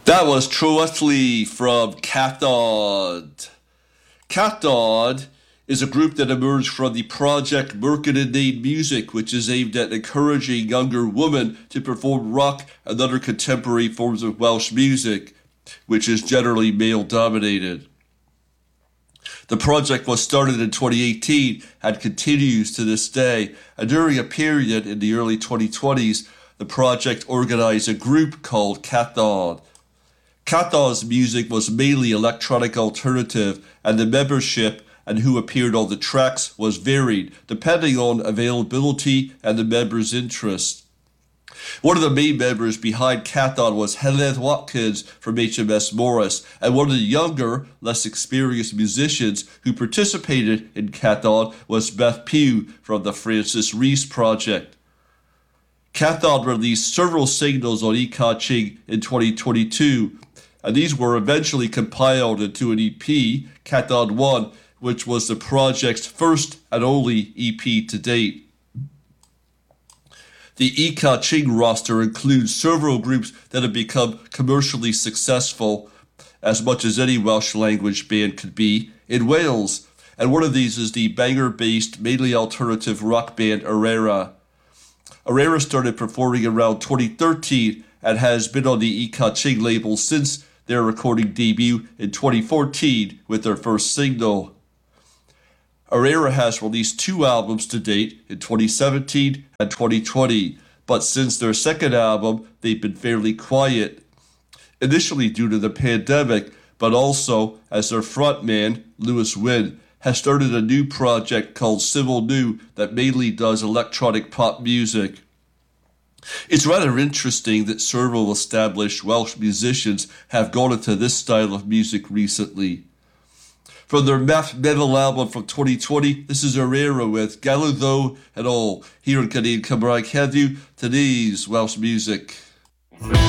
That was Troethly from Cathod. Cathod is a group that emerged from the project Merkin and Nain Music, which is aimed at encouraging younger women to perform rock and other contemporary forms of Welsh music, which is generally male-dominated. The project was started in 2018 and continues to this day, and during a period in the early 2020s, the project organized a group called Cathod. Cathod's music was mainly electronic alternative, and the membership and who appeared on the tracks was varied, depending on availability and the members' interest. One of the main members behind Cathod was Heledd Watkins from HMS Morris, and one of the younger, less experienced musicians who participated in Cathod was Beth Pugh from the Francis Rees Project. Cathod released several singles on Ecaching in 2022, and these were eventually compiled into an EP, Cathod 1, which was the project's first and only EP to date. The Ecaching roster includes several groups that have become commercially successful, as much as any Welsh language band could be, in Wales, and one of these is the Bangor-based, mainly alternative rock band Erera. Erera started performing around 2013 and has been on the Ecaching label since their recording debut in 2014 with their first single. Erera has released 2 albums to date in 2017 and 2020, but since their second album, they've been fairly quiet. Initially due to the pandemic, but also as their frontman, Lewis Wynn, has started a new project called Civil New that mainly does electronic pop music. It's rather interesting that several established Welsh musicians have gone into this style of music recently. From their math metal album from 2020, this is Erera with Galw Ddo and All, here in Canadian Cymraeg heddiw, today's Welsh music.